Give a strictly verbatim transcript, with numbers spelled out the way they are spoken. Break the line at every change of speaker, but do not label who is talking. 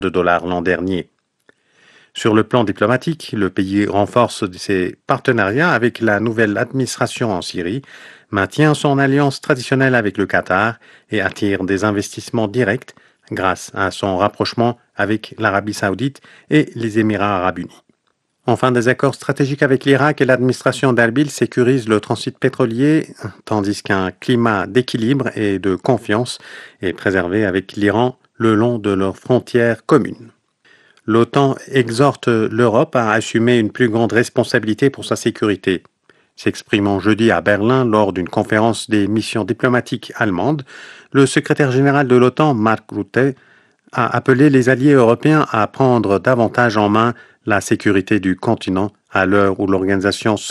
de dollars l'an dernier. Sur le plan diplomatique, le pays renforce ses partenariats avec la nouvelle administration en Syrie, maintient son alliance traditionnelle avec le Qatar et attire des investissements directs grâce à son rapprochement avec l'Arabie saoudite et les Émirats arabes unis. Enfin, des accords stratégiques avec l'Irak et l'administration d'Erbil sécurisent le transit pétrolier, tandis qu'un climat d'équilibre et de confiance est préservé avec l'Iran le long de leurs frontières communes. L'OTAN exhorte l'Europe à assumer une plus grande responsabilité pour sa sécurité. S'exprimant jeudi à Berlin lors d'une conférence des missions diplomatiques allemandes, le secrétaire général de l'OTAN, Mark Rutte, a appelé les alliés européens à prendre davantage en main la sécurité du continent à l'heure où l'organisation